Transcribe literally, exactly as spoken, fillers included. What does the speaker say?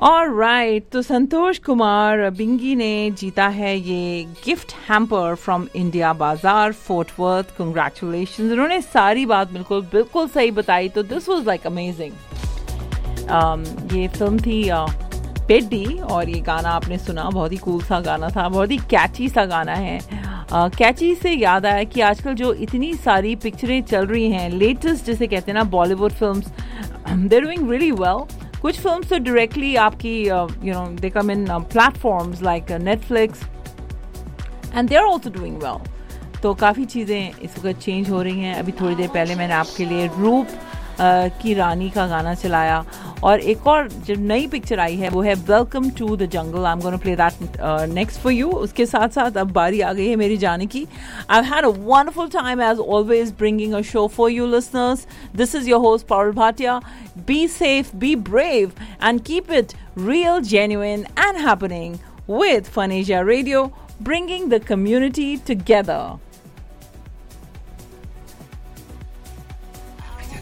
Alright, तो संतोष कुमार बिंगी ने जीता है ये गिफ्ट हैम्पर फ्रॉम इंडिया बाजार फोर्ट वर्थ. कंग्रेचुलेशंस. उन्होंने सारी बात बिल्कुल बिल्कुल सही बताई, तो दिस वाज लाइक अमेजिंग. ये फिल्म थी पेड्डी uh, और ये गाना आपने सुना, बहुत ही कूल सा गाना था, बहुत ही कैची सा गाना है. कैची uh, से याद आया कि आजकल जो इतनी सारी पिक्चरें चल रही हैं, लेटेस्ट जिसे कहते हैं ना Bollywood films, they are doing really well. कुछ फिल्म्स तो डायरेक्टली आपकी you know they come in platforms like Netflix and they are also doing well. तो काफ़ी चीज़ें इस वक्त चेंज हो रही हैं. अभी थोड़ी देर पहले मैंने आपके लिए रूप uh, की रानी का गाना चलाया, और एक और जो नई पिक्चर आई है वो है welcome to the jungle. I am gonna play that next for you. उसके साथ साथ अब बारी आ गई है मेरी जाने की. I have had a wonderful time as always bringing a show for you listeners. This is your host Parul Bhatia. Be safe, be brave, and keep it real, genuine, and happening with Fun Asia Radio, bringing the community together.